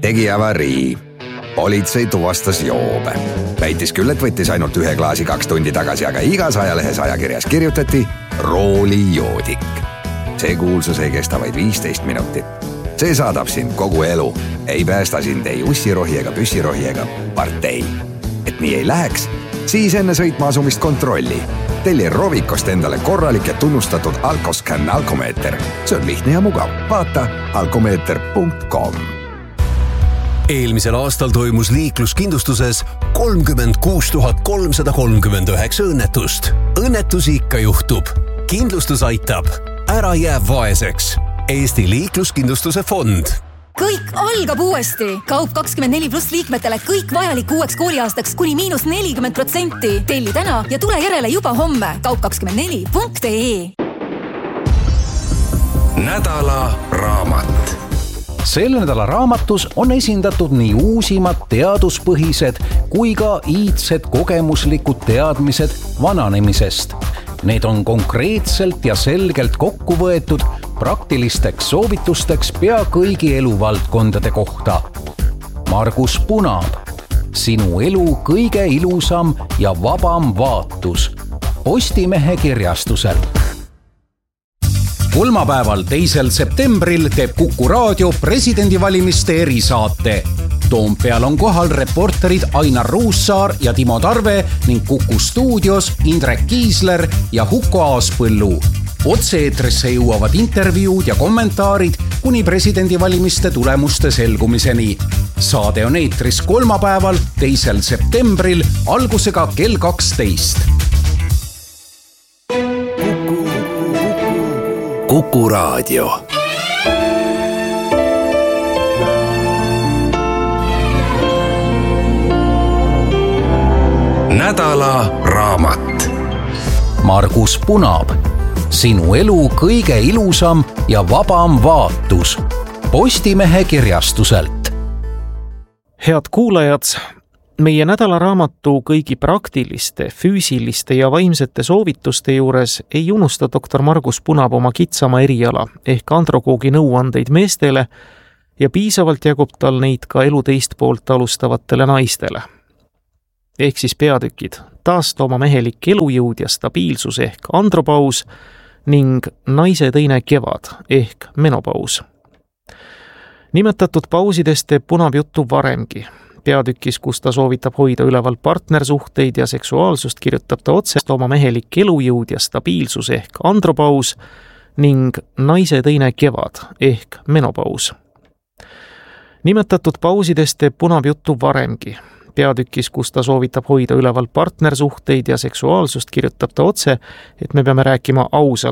tegi avarii. Politsei tuvastas joobe. Väitis küll, et võttis ainult 1 klaasi 2 tundi tagasi, aga igas ajalehes ajakirjas kirjutati roolijoodik. See kuulsus ei kesta vaid 15 minutit. See saadab sind kogu elu. Ei päästa sind ei ussirohi ega püssirohi ega partei. Et nii ei läheks, siis enne sõitma asumist kontrolli. Telli Rovikost endale korralik ja tunnustatud Alkoscan alkomeeter. See on lihtne ja mugav. Vaata alkomeeter.com. Eelmisel aastal toimus liikluskindlustuses 36 339 õnnetust. Õnnetusi ikka juhtub. Kindlustus aitab. Ära jää vaeseks. Eesti liikluskindlustuse fond. Kõik algab uuesti. Kaup24+ liikmetele kõik vajalik uueks kooliaastaks kuni -40%. Telli täna ja tule järele juba homme. Kaup24.ee. Nädala raamat. Selle nädala raamatus on esindatud nii uusimad teaduspõhised kui ka iidsed kogemuslikud teadmised vananemisest. Need on konkreetselt ja selgelt kokku võetud praktilisteks soovitusteks pea kõigi eluvaldkondade kohta. Margus Punaab. Sinu elu kõige ilusam ja vabam vaatus. Postimehe kirjastuselt. Kolmapäeval 2. septembril teeb Kuku Raadio presidendivalimiste erisaate. Toompeal on kohal reporterid Ainar Ruussaar ja Timo Tarve ning Kuku stuudios Indrek Kiisler ja Huko Aaspõllu. Otse-eetrisse jõuavad intervjuud ja kommentaarid kuni presidendivalimiste tulemuste selgumiseni. Saade on eetris kolmapäeval 2. septembril algusega kell 12. Kuku Raadio. Nädala raamat. Margus Punaab. Sinu elu kõige ilusam ja vabam vaatus. Postimehe kirjastuselt. Head kuulajad, meie nädalaraamatu kõigi praktiliste, füüsiliste ja vaimsete soovituste juures ei unusta doktor Margus Punaab oma kitsama eriala ehk androkoogi nõuandeid meestele ja piisavalt jagub tal neid ka elu teist poolt alustavatele naistele. Ehk siis peatükid taasta oma mehelik elujõud ja stabiilsus ehk andropaus ning naise teine kevad ehk menopaus. Nimetatud pausidest teeb Punaab juttu varemgi. Peatükis, kus ta soovitab hoida üleval partnersuhteid ja seksuaalsust, kirjutab ta otsest oma mehelik elujõud ja stabiilsus ehk andropaus ning naise teine kevad ehk menopaus. Nimetatud pausidest teeb Punaab juttu varemgi. Peatükis, kus ta soovitab hoida üleval partnersuhteid ja seksuaalsust, kirjutab ta otse, et me peame rääkima ausalt